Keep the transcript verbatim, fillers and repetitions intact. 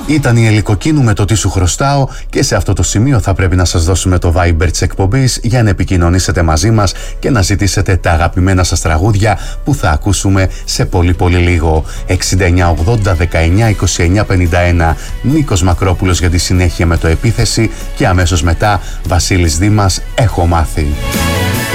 Ήταν η Ελικοκίνου με το τι σου χρωστάω και σε αυτό το σημείο θα πρέπει να σας δώσουμε το Viber της εκπομπής για να επικοινωνήσετε μαζί μας και να ζητήσετε τα αγαπημένα σας τραγούδια που θα ακούσουμε σε πολύ πολύ λίγο. εξήντα εννιά ογδόντα δεκαεννιά είκοσι εννιά πενήντα ένα. Νίκος Μακρόπουλος για τη συνέχεια με το Επίθεση και αμέσως μετά Βασίλης Δήμας, Έχω μάθει.